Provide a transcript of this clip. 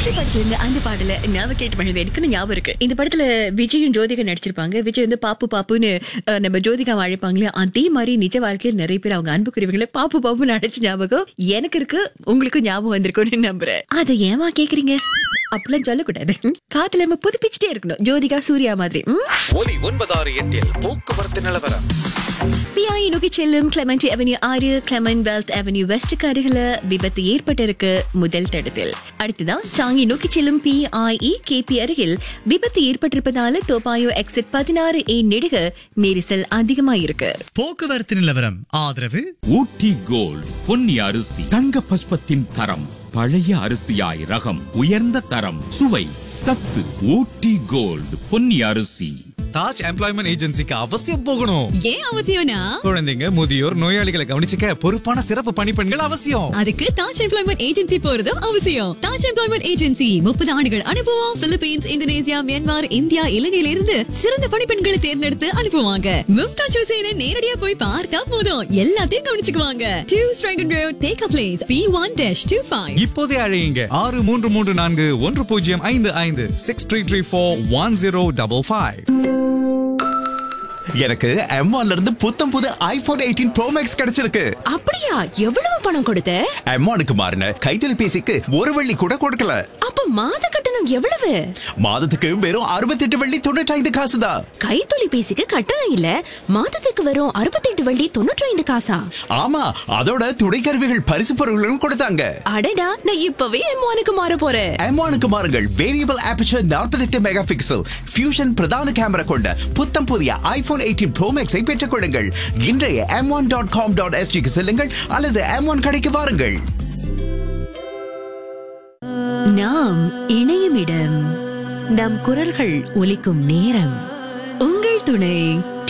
வெற்றி படத்துல இருந்து அந்த பாடல ஞாபகம் கேட்டு பண்ணது எனக்கு ஞாபகம் இருக்கு. இந்த படத்துல விஜயும் ஜோதிகா நடிச்சிருப்பாங்க. விஜய் வந்து பாப்பு பாப்புன்னு நம்ம ஜோதிகா அழைப்பாங்களே, அதே மாதிரி நிஜ வாழ்க்கையில் நிறைய பேர் அவங்க அன்புக்குரியவங்களை பாப்பு பாப்புன்னு அழைச்ச ஞாபகம் எனக்கு இருக்கு. உங்களுக்கும் ஞாபகம் வந்திருக்கும்னு நம்புறேன். அதை ஏமா கேக்குறீங்க? அப்படிலாம் சொல்லக்கூடாது. காத்துல நம்ம புதுப்பிச்சுட்டே இருக்கணும், ஜோதிகா சூர்யா மாதிரி. ஒலி 968 போக்குவரத்து நிலவரம். பிஐ நோக்கி செல்லும் Clementi avenue 6, Clement wealth avenue வெஸ்டுக்கு அருகில விபத்து ஏற்பட்டிருக்கு முதல் தடத்தில். அடுத்ததான் சாங்கி நோக்கி செல்லும் பிஐஇ கேபி அருகில் விபத்து ஏற்பட்டிருப்பதால தோப்பாயோ எக்ஸிட் 16A நெடுக நெரிசல் அதிகமா இருக்கு. போக்குவரத்து நிலவரம் ஆதரவு ஊட்டி கோல்ட் பொன்னி அரிசி தங்க பஸ்பத்தின் தரம், பழைய அரிசியாய் ரகம், உயர்ந்த தரம், சுவை, சத்து. ஊட்டி கோல்ட் பொன்னி அரிசி. தாஜ் எம்ப்ளாய்மெண்ட் ஏஜென்சிக்கு அவசியம் போகணும். ஏன் அவசியம்னா, குழந்தைங்க, முதியோர், நோயாளிகளை கவனிச்சுக்க பொறுப்பான சிறப்பு பணிப்பெண்கள் அவசியம். அதுக்கு தாஜ் எம்ப்ளாய்மெண்ட் ஏஜென்சி போறதும் அவசியம். தாஜ் எம்ப்ளாய்மெண்ட் ஏஜென்சி 30 ஆண்டுகள் அனுபவம். பிலிப்பீன்ஸ், இந்தோனேசியா, மியான்மர், இந்தியா, இலங்கையில இருந்து சிறந்த பணிப்பெண்களை தேர்ந்தெடுத்து அனுப்புவாங்க. மும்தாஜ் ஹுசைனை நேரடியா போய் பார்த்தா போதும், எல்லாத்தையும் கவனிச்சுக்குவாங்க. 2 Strangen Road, Take a Place, P1-25. இப்போதே அழையுங்க 63341055 63341055. எனக்கு M1 இருந்து புத்தம் புது iPhone 18 Pro Max கிடைச்சிருக்கு. அப்படியா? எவ்வளவு பணம் கொடுத்த? M1க்கு மாறின கைத்தொலைபேசிக்கு ஒரு வெள்ளி கூட கொடுக்கல. அப்ப மாத கட்டணம் எவ்வளவு? மாதத்துக்கு வெறும் 68 வெள்ளி 95 காசு தான். கைத்தொலைபேசிக்கு கட்டணம் இல்ல, மாதத்துக்கு வெறும் 68 வெள்ளி 95 காசா? ஆமா, அதோட துணை கருவிகள் பரிசு பொருட்களும் கொடுத்தாங்க. அடடா, நான் இப்பவே M1க்கு மாற போறேன். M1க்கு மாறுங்கள். Variable aperture 48 mega pixel fusion பிரதான கேமரா கொண்ட புத்தம் புதிய iPhone 18 Pro Max-ஐ பெற்றுக் கொள்ளுங்கள். இன்றைய m1.com.sg-க்கு செல்லுங்கள் அல்லது M1 கடைக்கு வாருங்கள். நாம் இணையும் இடம், நம் குரல்கள் ஒலிக்கும் நேரம். உங்கள் துணை